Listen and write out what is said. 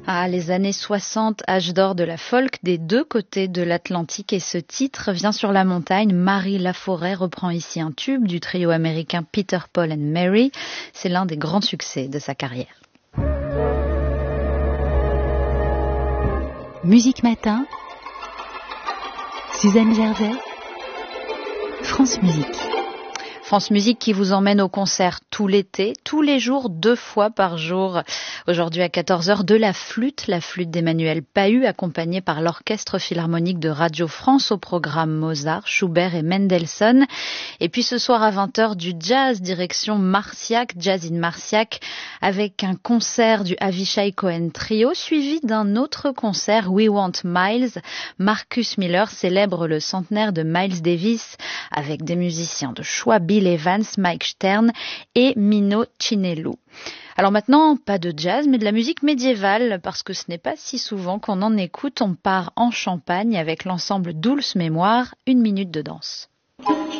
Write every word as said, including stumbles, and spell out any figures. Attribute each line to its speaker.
Speaker 1: Ah, les années soixante, âge d'or de la folk des deux côtés de l'Atlantique, et ce titre vient sur la montagne. Marie Laforêt reprend ici un tube du trio américain Peter, Paul and Mary. C'est l'un des grands succès de sa carrière.
Speaker 2: Musique Matin, Suzanne Gervais, France Musique.
Speaker 1: France Musique qui vous emmène au concert tout l'été, tous les jours, deux fois par jour. Aujourd'hui à quatorze heures, de la flûte, la flûte d'Emmanuel Pahud, accompagnée par l'Orchestre Philharmonique de Radio France au programme Mozart, Schubert et Mendelssohn. Et puis ce soir à vingt heures, du jazz direction Marciac, Jazz in Marciac, avec un concert du Avishai Cohen Trio, suivi d'un autre concert, We Want Miles. Marcus Miller célèbre le centenaire de Miles Davis avec des musiciens de choix, Bill Evans, Mike Stern et Mino Chinello. Alors maintenant, pas de jazz, mais de la musique médiévale, parce que ce n'est pas si souvent qu'on en écoute. On part en Champagne avec l'ensemble Dulce Mémoire, une minute de danse.